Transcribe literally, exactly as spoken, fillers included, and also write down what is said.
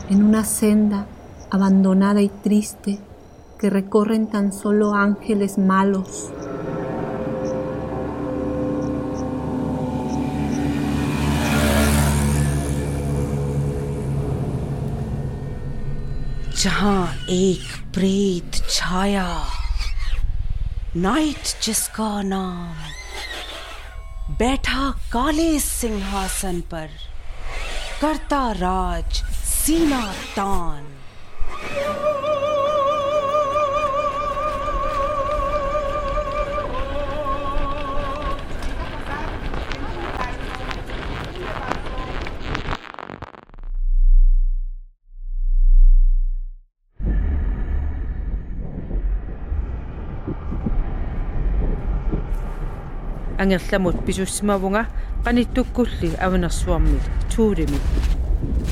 en una senda abandonada y triste que recorren tan solo ángeles malos. जहां एक प्रेत छाया, night जिसका नाम, बैठा काले सिंहासन पर, करता राज सीना तान। Angerlamut pisussimavunga qanittukkulli avinersuarmit tuulimi